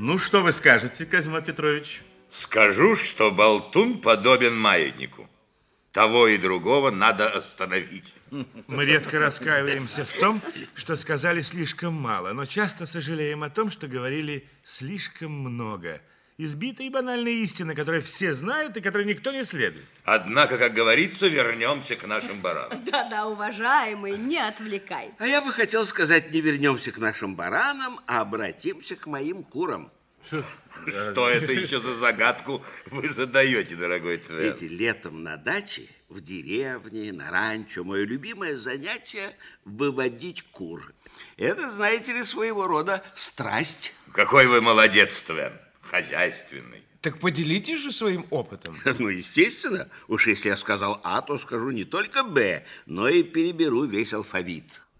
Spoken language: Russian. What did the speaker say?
Ну, что вы скажете, Козьма Петрович? Скажу, что болтун подобен маятнику. Того и другого надо остановить. Мы редко раскаиваемся в том, что сказали слишком мало, но часто сожалеем о том, что говорили слишком много. Избитые и банальные истины, которые все знают и которые никто не следует. Однако, как говорится, вернемся к нашим баранам. Да-да, уважаемый, не отвлекайтесь. А я бы хотел сказать, не вернемся к нашим баранам, а обратимся к моим курам. Что это еще за загадку вы задаете, дорогой Твен? Видите, летом на даче, в деревне, на ранчо, мое любимое занятие – выводить кур. Это, знаете ли, своего рода страсть. Какой вы молодец, Твен, хозяйственный. Так поделитесь же своим опытом. Ну, естественно, уж если я сказал А, то скажу не только Б, но и переберу весь алфавит.